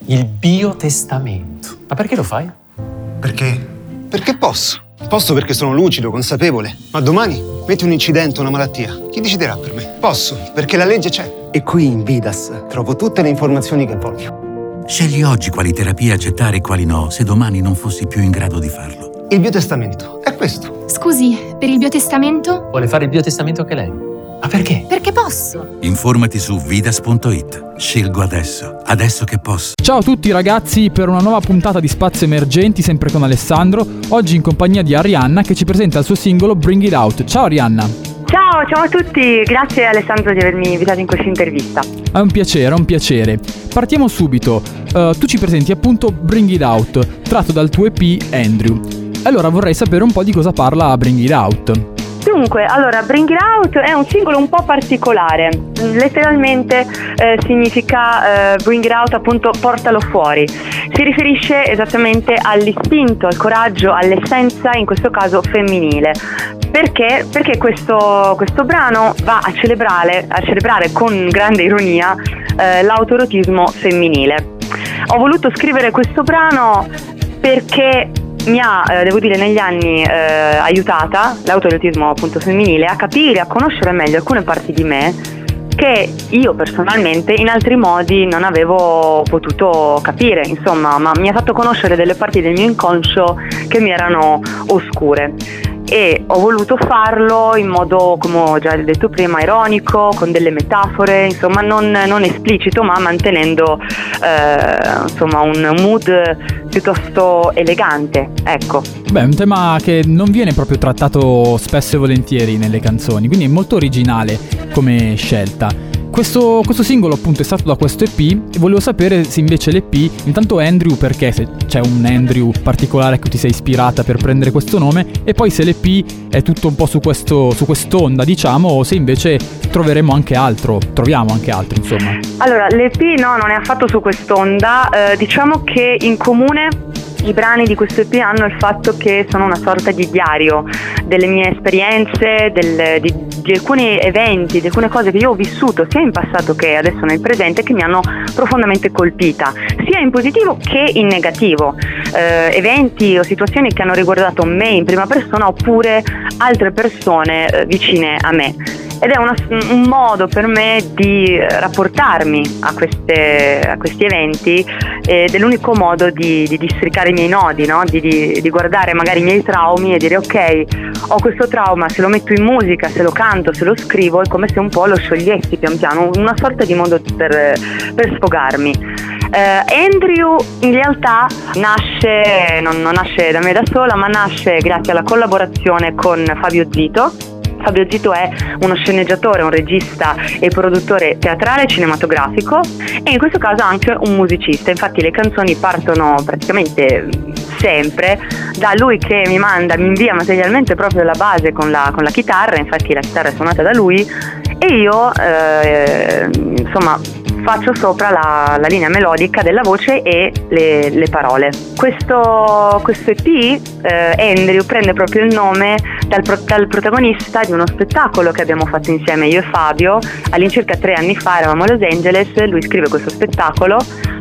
il biotestamento. Ma perché lo fai? Perché? Perché posso. Posso perché sono lucido, consapevole. Ma domani metti un incidente, una malattia. Chi deciderà per me? Posso, perché la legge c'è. E qui in Vidas trovo tutte le informazioni che voglio. Scegli oggi quali terapie accettare e quali no, se domani non fossi più in grado di farlo. Il biotestamento è questo. Scusi, per il biotestamento? Vuole fare il biotestamento anche lei? Ma perché? Perché posso. Informati su vidas.it. Scelgo adesso che posso. Ciao a tutti ragazzi, per una nuova puntata di Spazi Emergenti, sempre con Alessandro, oggi in compagnia di Arianna che ci presenta il suo singolo Bring It Out. Ciao Arianna. Ciao a tutti, grazie Alessandro di avermi invitato in questa intervista. È un piacere. Partiamo subito. Tu ci presenti appunto Bring It Out, tratto dal tuo EP Andrew. Allora vorrei sapere un po' di cosa parla Bring It Out. Dunque, allora, Bring It Out è un singolo un po' particolare. Letteralmente significa Bring It Out, appunto, portalo fuori. Si riferisce esattamente all'istinto, al coraggio, all'essenza, in questo caso femminile. Perché? Perché questo brano va a celebrare con grande ironia l'autoerotismo femminile. Ho voluto scrivere questo brano perché mi ha, devo dire, negli anni aiutata, l'autoerotismo appunto femminile, a capire, a conoscere meglio alcune parti di me che io personalmente in altri modi non avevo potuto capire, insomma, ma mi ha fatto conoscere delle parti del mio inconscio che mi erano oscure. E ho voluto farlo in modo, come ho già detto prima, ironico, con delle metafore, insomma non esplicito, ma mantenendo insomma un mood piuttosto elegante, ecco. Beh, è un tema che non viene proprio trattato spesso e volentieri nelle canzoni, quindi è molto originale come scelta. Questo singolo appunto è stato da questo EP e volevo sapere se invece l'EP, intanto Andrew, perché se c'è un Andrew particolare a cui ti sei ispirata per prendere questo nome, e poi se l'EP è tutto un po' su quest'onda, diciamo, o se invece troviamo anche altro, insomma. Allora, l'EP no, non è affatto su quest'onda, diciamo che in comune i brani di questo EP hanno il fatto che sono una sorta di diario delle mie esperienze, di alcuni eventi, di alcune cose che io ho vissuto sia in passato che adesso nel presente, che mi hanno profondamente colpita, sia in positivo che in negativo. Eventi o situazioni che hanno riguardato me in prima persona oppure altre persone vicine a me. Ed è un modo per me di rapportarmi a questi eventi, ed è l'unico modo di districare i miei nodi, no? di guardare magari i miei traumi e dire ok, ho questo trauma, se lo metto in musica, se lo canto, se lo scrivo, è come se un po' lo sciogliessi pian piano, una sorta di modo per sfogarmi. Andrew in realtà non nasce da me da sola, ma nasce grazie alla collaborazione con Fabio Zito. Fabio Zito è uno sceneggiatore, un regista e produttore teatrale e cinematografico, e in questo caso anche un musicista. Infatti le canzoni partono praticamente sempre da lui, che mi invia materialmente proprio la base con la chitarra. Infatti la chitarra è suonata da lui e io insomma faccio sopra la linea melodica della voce e le parole. Questo EP, Andrew, prende proprio il nome dal protagonista di uno spettacolo che abbiamo fatto insieme io e Fabio all'incirca 3 anni fa. Eravamo a Los Angeles, lui scrive questo spettacolo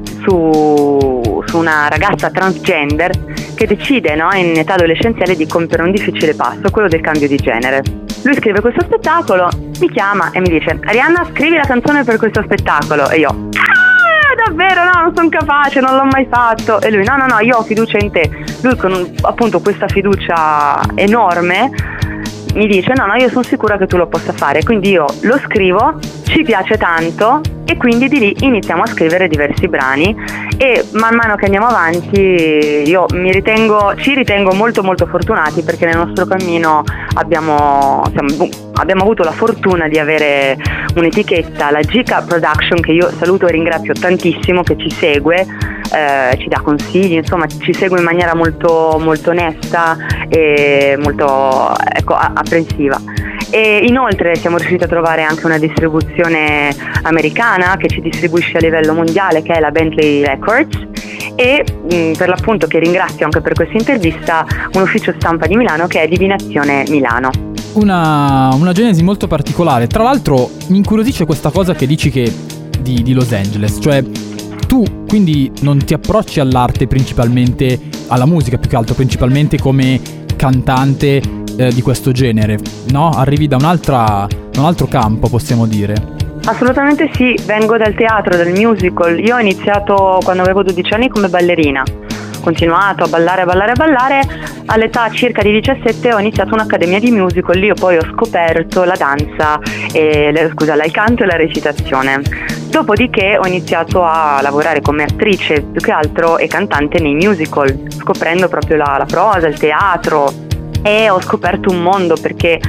su una ragazza transgender che decide, no, in età adolescenziale di compiere un difficile passo, quello del cambio di genere. Lui scrive questo spettacolo, mi chiama e mi dice: Arianna, scrivi la canzone per questo spettacolo. E io: davvero? No, non sono capace, non l'ho mai fatto. E lui: no, io ho fiducia in te. Lui con appunto questa fiducia enorme mi dice: no, io sono sicura che tu lo possa fare. Quindi io lo scrivo, ci piace tanto e quindi di lì iniziamo a scrivere diversi brani, e man mano che andiamo avanti ci ritengo molto molto fortunati, perché nel nostro cammino abbiamo avuto la fortuna di avere un'etichetta, la Gica Production, che io saluto e ringrazio tantissimo, che ci segue, ci dà consigli, insomma ci segue in maniera molto molto onesta e molto apprensiva. E inoltre siamo riusciti a trovare anche una distribuzione americana che ci distribuisce a livello mondiale, che è la Bentley Records, e per l'appunto, che ringrazio anche per questa intervista, un ufficio stampa di Milano che è Divinazione Milano. Una genesi molto particolare. Tra l'altro mi incuriosisce questa cosa che dici che di Los Angeles, cioè Tu quindi non ti approcci all'arte principalmente, alla musica più che altro, principalmente come cantante di questo genere, no? Arrivi da un altro campo, possiamo dire. Assolutamente sì, vengo dal teatro, dal musical. Io ho iniziato quando avevo 12 anni come ballerina, ho continuato a ballare. All'età circa di 17 ho iniziato un'accademia di musical, lì poi ho scoperto la danza, il canto e la recitazione. Dopodiché ho iniziato a lavorare come attrice più che altro e cantante nei musical, scoprendo proprio la prosa, il teatro, e ho scoperto un mondo perché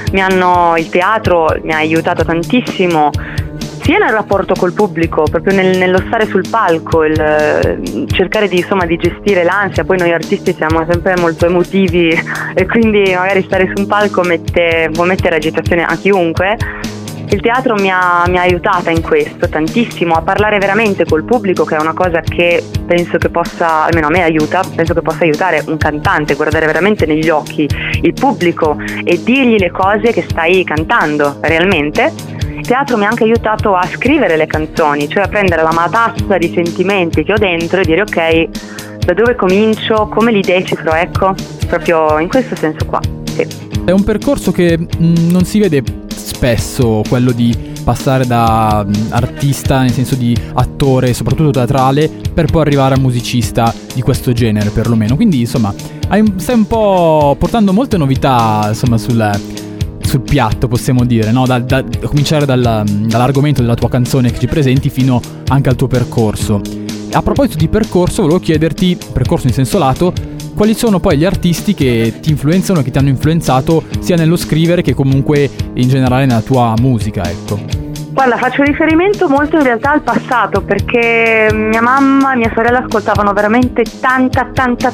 il teatro mi ha aiutato tantissimo sia nel rapporto col pubblico, proprio nello stare sul palco, il cercare di gestire l'ansia. Poi noi artisti siamo sempre molto emotivi e quindi magari stare su un palco può mettere agitazione a chiunque. Il teatro mi ha aiutata in questo tantissimo, a parlare veramente col pubblico, che è una cosa che penso che possa, almeno a me aiuta, penso che possa aiutare un cantante, guardare veramente negli occhi il pubblico e dirgli le cose che stai cantando realmente. Il teatro mi ha anche aiutato a scrivere le canzoni, cioè a prendere la matassa di sentimenti che ho dentro e dire ok, da dove comincio, come li decifro, ecco, proprio in questo senso qua, sì. È un percorso che non si vede spesso, quello di passare da artista, nel senso di attore, soprattutto teatrale, per poi arrivare a musicista di questo genere perlomeno. Quindi insomma stai un po' portando molte novità insomma sul piatto, possiamo dire, no? Da cominciare dall'argomento della tua canzone che ci presenti fino anche al tuo percorso. A proposito di percorso, volevo chiederti, percorso in senso lato, quali sono poi gli artisti che ti influenzano e che ti hanno influenzato sia nello scrivere che comunque in generale nella tua musica, ecco. Guarda, faccio riferimento molto in realtà al passato, perché mia mamma e mia sorella ascoltavano veramente tanta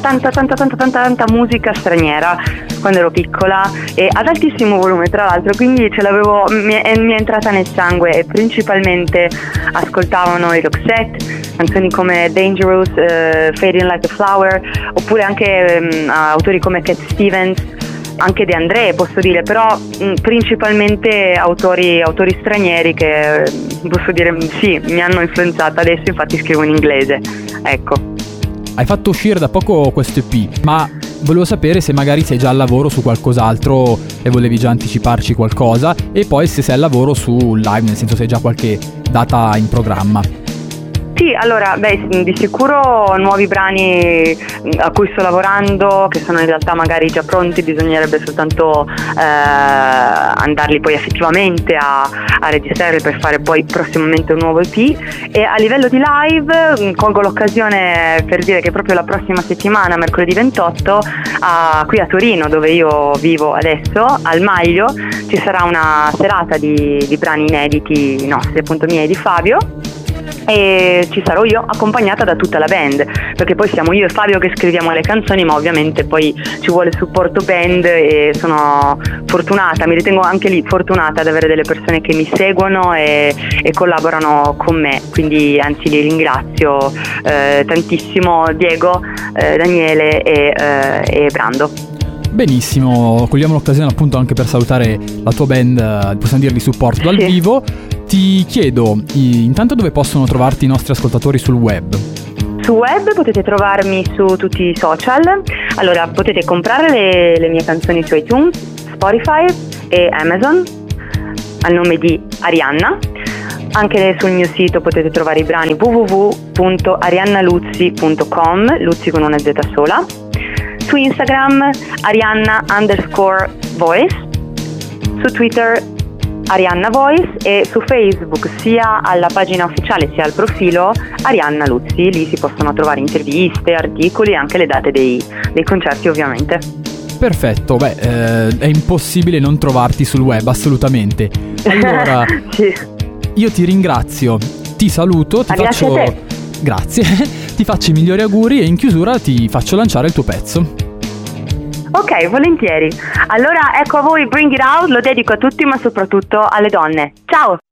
musica straniera quando ero piccola, e ad altissimo volume tra l'altro, quindi mi è entrata nel sangue, e principalmente ascoltavano i Roxette, canzoni come Dangerous, Fading Like a Flower, oppure anche autori come Cat Stevens, anche De André posso dire, però principalmente autori stranieri che posso dire sì, mi hanno influenzata. Adesso infatti scrivo in inglese, ecco. Hai fatto uscire da poco questo EP, ma volevo sapere se magari sei già al lavoro su qualcos'altro e volevi già anticiparci qualcosa, e poi se sei al lavoro su live, nel senso se hai già qualche data in programma. Sì, allora, di sicuro nuovi brani a cui sto lavorando, che sono in realtà magari già pronti, bisognerebbe soltanto andarli poi effettivamente a registrare per fare poi prossimamente un nuovo EP. E a livello di live colgo l'occasione per dire che proprio la prossima settimana, mercoledì 28, qui a Torino, dove io vivo adesso, al Maglio, ci sarà una serata di brani inediti nostri, appunto miei e di Fabio, e ci sarò io accompagnata da tutta la band, perché poi siamo io e Fabio che scriviamo le canzoni, ma ovviamente poi ci vuole supporto band, e sono fortunata, mi ritengo anche lì fortunata ad avere delle persone che mi seguono e collaborano con me, quindi anzi li ringrazio tantissimo, Diego, Daniele e Brando. Benissimo, cogliamo l'occasione appunto anche per salutare la tua band, possiamo dire di supporto dal vivo. Ti chiedo intanto dove possono trovarti i nostri ascoltatori sul web. Su web potete trovarmi su tutti i social. Allora, potete comprare le mie canzoni su iTunes, Spotify e Amazon al nome di Arianna. Anche sul mio sito potete trovare i brani www.ariannaluzzi.com, Luzzi con una Z sola. Su Instagram Arianna_voice, su Twitter Arianna Voice, e su Facebook sia alla pagina ufficiale sia al profilo Arianna Luzzi. Lì si possono trovare interviste, articoli e anche le date dei concerti, ovviamente. Perfetto, è impossibile non trovarti sul web, assolutamente. Allora, sì. Io ti ringrazio, ti saluto, Grazie a te. Grazie, ti faccio i migliori auguri e in chiusura ti faccio lanciare il tuo pezzo. Ok, volentieri. Allora ecco a voi Bring It Out, lo dedico a tutti ma soprattutto alle donne. Ciao!